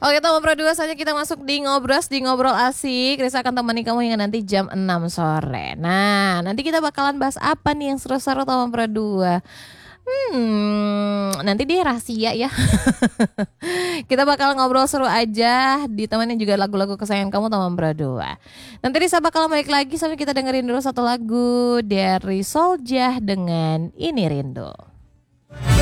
Oke, Tama Pro 2 saja kita masuk di ngobrol asik. Risa akan temani kamu hingga nanti jam 6 sore. Nah, nanti kita bakalan bahas apa nih yang seru-seru Tama Pro 2? Nanti dia rahasia ya. Kita bakal ngobrol seru aja, ditemani juga lagu-lagu kesayangan kamu Tama Pro 2. Nanti Risa bakal balik lagi sampai kita dengerin dulu satu lagu dari Soljah dengan Ini Rindu.